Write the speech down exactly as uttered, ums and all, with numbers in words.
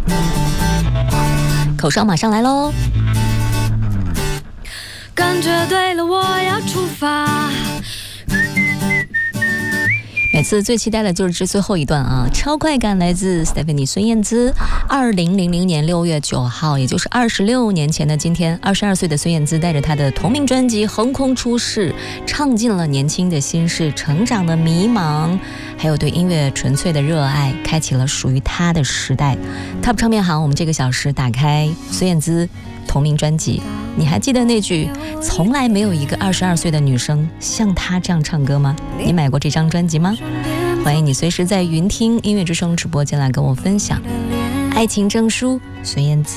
口哨马上来喽！ 感觉对了，我要出发。 每次最期待的就是这最后一段啊，超快感来自 Stephanie 孙燕姿。二零零零年六月九号，也就是二十六年前的今天，二十二岁的孙燕姿带着她的同名专辑横空出世，唱尽了年轻的心事、成长的迷茫，还有对音乐纯粹的热爱，开启了属于她的时代。Top 唱片行，我们这个小时打开孙燕姿同名专辑，你还记得那句从来没有一个二十二岁的女生像她这样唱歌吗？你买过这张专辑吗？欢迎你随时在云听音乐之声直播间来跟我分享。爱情证书，孙燕姿。